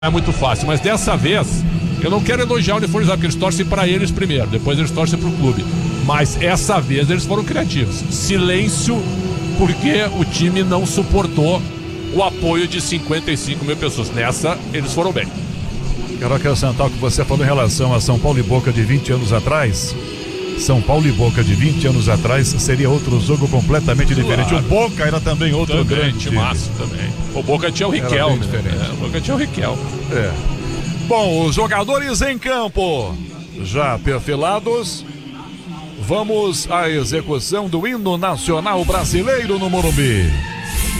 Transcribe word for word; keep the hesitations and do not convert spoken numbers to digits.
é muito fácil, mas dessa vez eu não quero elogiar o uniformizado, porque eles torcem pra eles primeiro, depois eles torcem pro clube. Mas essa vez eles foram criativos. Silêncio, porque o time não suportou o apoio de cinquenta e cinco mil pessoas. Nessa, eles foram bem. Quero acrescentar o que você falou em relação a São Paulo e Boca de vinte anos atrás. São Paulo e Boca de vinte anos atrás seria outro jogo completamente diferente. Claro. O Boca era também outro também, grande time. Timaço também. O Boca tinha o Riquelme. Né? É, o Boca tinha o Riquelme. É. Bom, os jogadores em campo já perfilados. Vamos à execução do hino nacional brasileiro no Morumbi.